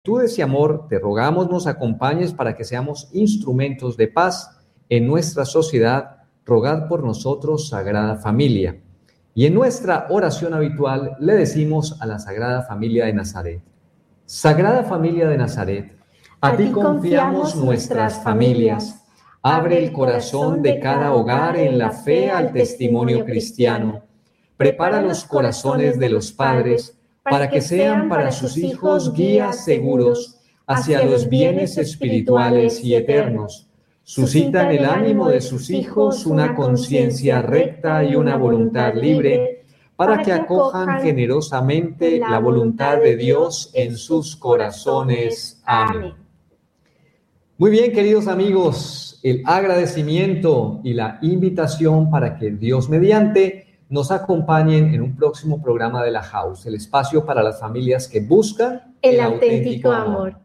virtudes y amor, te rogamos nos acompañes para que seamos instrumentos de paz en nuestra sociedad. Rogad por nosotros, Sagrada Familia. Y en nuestra oración habitual le decimos a la Sagrada Familia de Nazaret: Sagrada Familia de Nazaret, a ti confiamos nuestras familias. Abre el corazón de cada hogar en la fe al testimonio cristiano. Prepara los corazones de los padres para que sean para sus hijos guías seguros hacia los bienes espirituales y eternos. Suscita en el ánimo de sus hijos una conciencia recta y una voluntad libre, para que acojan generosamente la voluntad de Dios en sus corazones. Amén. Muy bien, queridos amigos, el agradecimiento y la invitación para que Dios mediante nos acompañen en un próximo programa de La House, el espacio para las familias que buscan el auténtico amor.